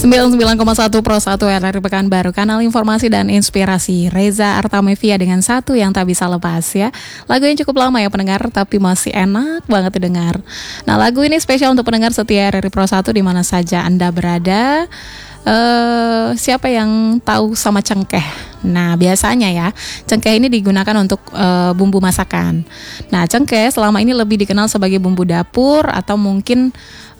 99,1 Pro 1 RRI Pekanbaru, kanal informasi dan inspirasi. Reza Artamevia dengan satu yang tak bisa lepas ya. Lagu yang cukup lama ya pendengar, tapi masih enak banget didengar. Nah, lagu ini spesial untuk pendengar setia RRI Pro 1 di mana saja Anda berada. Siapa yang tahu sama cengkeh? Nah, biasanya ya, cengkeh ini digunakan untuk bumbu masakan. Nah, cengkeh selama ini lebih dikenal sebagai bumbu dapur atau mungkin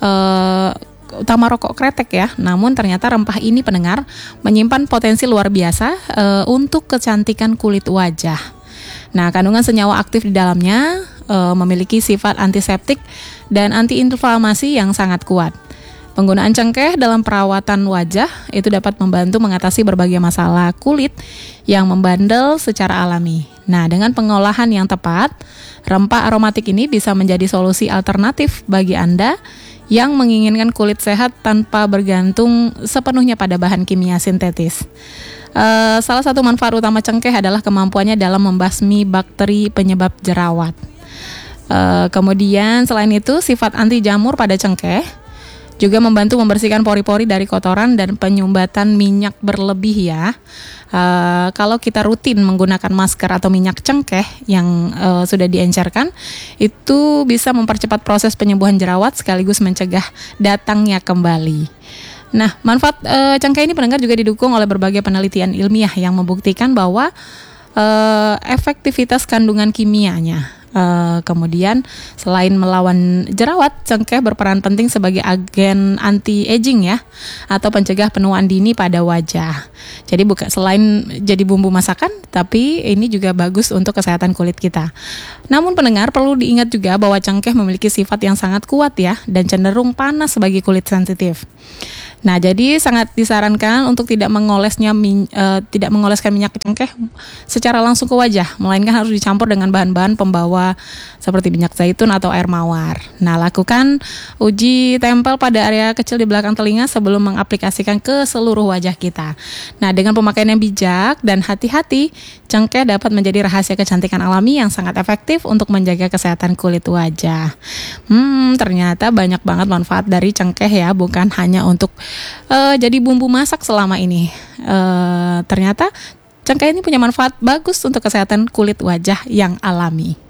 utama rokok kretek ya. Namun ternyata rempah ini pendengar menyimpan potensi luar biasa untuk kecantikan kulit wajah. Nah, kandungan senyawa aktif di dalamnya memiliki sifat antiseptik dan antiinflamasi yang sangat kuat. Penggunaan cengkeh dalam perawatan wajah itu dapat membantu mengatasi berbagai masalah kulit yang membandel secara alami. Nah, dengan pengolahan yang tepat, rempah aromatik ini bisa menjadi solusi alternatif bagi Anda yang menginginkan kulit sehat tanpa bergantung sepenuhnya pada bahan kimia sintetis. Salah satu manfaat utama cengkeh adalah kemampuannya dalam membasmi bakteri penyebab jerawat. Kemudian selain itu, sifat anti jamur pada cengkeh juga membantu membersihkan pori-pori dari kotoran dan penyumbatan minyak berlebih ya. Kalau kita rutin menggunakan masker atau minyak cengkeh yang sudah diencerkan, itu bisa mempercepat proses penyembuhan jerawat sekaligus mencegah datangnya kembali. Nah, manfaat cengkeh ini pendengar juga didukung oleh berbagai penelitian ilmiah yang membuktikan bahwa efektivitas kandungan kimianya. Kemudian selain melawan jerawat, cengkeh berperan penting sebagai agen anti-aging ya, atau pencegah penuaan dini pada wajah. Jadi selain jadi bumbu masakan, tapi ini juga bagus untuk kesehatan kulit kita. Namun pendengar perlu diingat juga bahwa cengkeh memiliki sifat yang sangat kuat ya, dan cenderung panas bagi kulit sensitif. Nah, jadi sangat disarankan untuk tidak mengoleskan minyak cengkeh secara langsung ke wajah, melainkan harus dicampur dengan bahan-bahan pembawa seperti minyak zaitun atau air mawar. Nah, lakukan uji tempel pada area kecil di belakang telinga sebelum mengaplikasikan ke seluruh wajah kita. Nah, dengan pemakaian yang bijak dan hati-hati, cengkeh dapat menjadi rahasia kecantikan alami yang sangat efektif untuk menjaga kesehatan kulit wajah. Ternyata banyak banget manfaat dari cengkeh ya, bukan hanya untuk jadi bumbu masak selama ini. Ternyata cengkeh ini punya manfaat bagus untuk kesehatan kulit wajah yang alami.